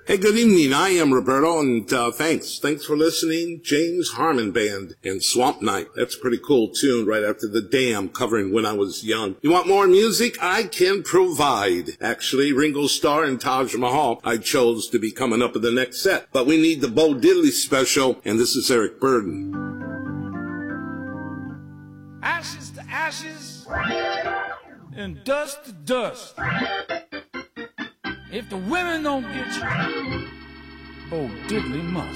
Hey, good evening. I am Roberto, and thanks for listening. James Harmon Band and Swamp Night. That's a pretty cool tune right after The Dam, covering When I Was Young. You want more music? I can provide. Actually, Ringo Starr and Taj Mahal I chose to be coming up in the next set. But we need the Bo Diddley special, and this is Eric Burdon. Ashes to ashes and dust to dust. If the women don't get you, Bo Diddley must.